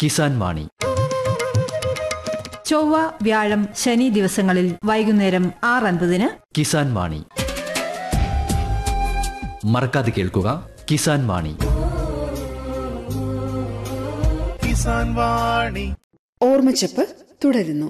കിസാൻ വാണി. ചൊവ്വ, വ്യാഴം, ശനി ദിവസങ്ങളിൽ വൈകുന്നേരം 6:50 കിസാൻ വാണി. മറക്കാതെ കേൾക്കുക കിസാൻ വാണി. കിസാൻ വാണി. ഓർമ്മച്ചപ്പ് തുടരുന്നു.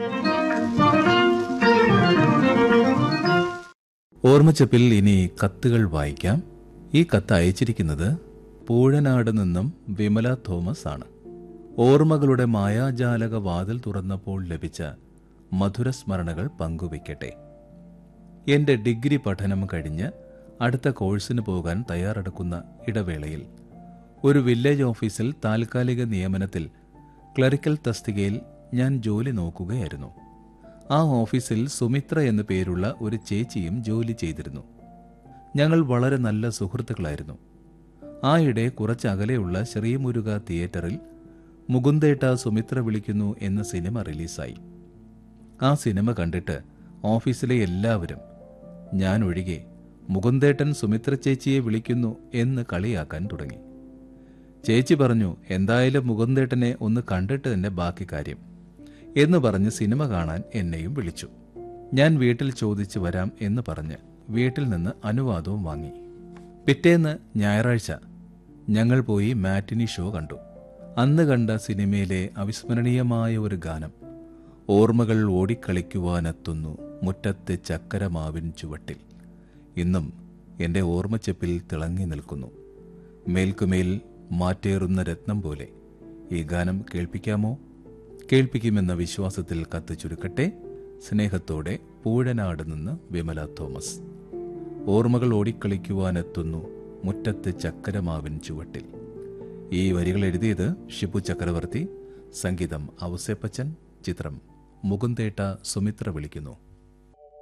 ഓർമ്മച്ചപ്പിൽ ഇനി കത്തുകൾ വായിക്കാം. ഈ കത്ത് അയച്ചിരിക്കുന്നത് പൂഴനാട് നിന്നും വിമല തോമസ് ആണ്. ഓർമ്മകളുടെ മായാജാലക വാതിൽ തുറന്നപ്പോൾ ലഭിച്ച മധുരസ്മരണകൾ പങ്കുവയ്ക്കട്ടെ. എൻ്റെ ഡിഗ്രി പഠനം കഴിഞ്ഞ് അടുത്ത കോഴ്സിന് പോകാൻ തയ്യാറെടുക്കുന്ന ഇടവേളയിൽ ഒരു വില്ലേജ് ഓഫീസിൽ താൽക്കാലിക നിയമനത്തിൽ ക്ലറിക്കൽ തസ്തികയിൽ ഞാൻ ജോലി നോക്കുകയായിരുന്നു. ആ ഓഫീസിൽ സുമിത്ര എന്നു പേരുള്ള ഒരു ചേച്ചിയും ജോലി ചെയ്തിരുന്നു. ഞങ്ങൾ വളരെ നല്ല സുഹൃത്തുക്കളായിരുന്നു. ആയിടെ കുറച്ചകലെയുള്ള ശ്രീമുരുക തിയേറ്ററിൽ മുകുന്ദേട്ട സുമിത്ര വിളിക്കുന്നു എന്ന സിനിമ റിലീസായി. ആ സിനിമ കണ്ടിട്ട് ഓഫീസിലെ എല്ലാവരും, ഞാൻ ഒഴികെ, മുകുന്ദേട്ടൻ സുമിത്ര ചേച്ചിയെ വിളിക്കുന്നു എന്ന് കളിയാക്കാൻ തുടങ്ങി. ചേച്ചി പറഞ്ഞു, എന്തായാലും മുകുന്ദേട്ടനെ ഒന്ന് കണ്ടിട്ട് തന്നെ ബാക്കി കാര്യം എന്ന് പറഞ്ഞ് സിനിമ കാണാൻ എന്നെയും വിളിച്ചു. ഞാൻ വീട്ടിൽ ചോദിച്ചു വരാം എന്ന് പറഞ്ഞ് വീട്ടിൽ നിന്ന് അനുവാദവും വാങ്ങി. പിറ്റേന്ന് ഞായറാഴ്ച ഞങ്ങൾ പോയി മാറ്റിനി ഷോ കണ്ടു. അന്ന് കണ്ട സിനിമയിലെ അവിസ്മരണീയമായ ഒരു ഗാനം, ഓർമ്മകൾ ഓടിക്കളിക്കുവാനെത്തുന്നു മുറ്റത്തെ ചക്കരമാവിൻ ചുവട്ടിൽ, ഇന്നും എൻ്റെ ഓർമ്മച്ചെപ്പിൽ തിളങ്ങി നിൽക്കുന്നു. മേൽക്കുമേൽ മാറ്റേറുന്ന രത്നം പോലെ. ഈ ഗാനം കേൾപ്പിക്കാമോ? കേൾപ്പിക്കുമെന്ന വിശ്വാസത്തിൽ കത്ത് ചുരുക്കട്ടെ. സ്നേഹത്തോടെ പൂഴനാട് നിന്ന് വിമല തോമസ്. ഓർമ്മകൾ ഓടിക്കളിക്കുവാനെത്തുന്നു മുറ്റത്ത് ചക്കരമാവിൻ ചുവട്ടിൽ. ഈ വരികൾ എഴുതിയത് ഷിബു ചക്രവർത്തി, സംഗീതം ഔസേപ്പച്ചൻ, ചിത്രം മുകുന്ദേട്ട സുമിത്ര വിളിക്കുന്നു.